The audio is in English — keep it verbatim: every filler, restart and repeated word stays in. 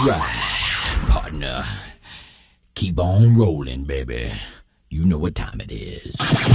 right, partner. Keep on rolling, baby. You know what time it is.